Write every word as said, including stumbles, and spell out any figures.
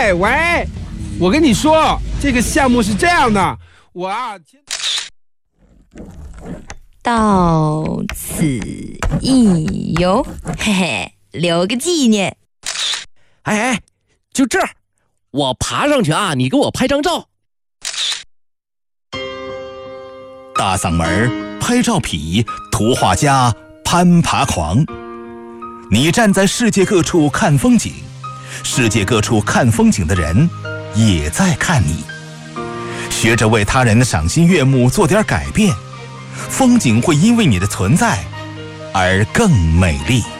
喂喂，我跟你说，这个项目是这样的，我啊， 到此一游，嘿嘿，留个纪念。 哎哎，就这儿，我爬上去啊，你给我拍张照。 大嗓门拍照痞，图画家攀爬狂。你站在世界各处看风景，世界各处看风景的人也在看你。学着为他人的赏心悦目做点改变，风景会因为你的存在而更美丽。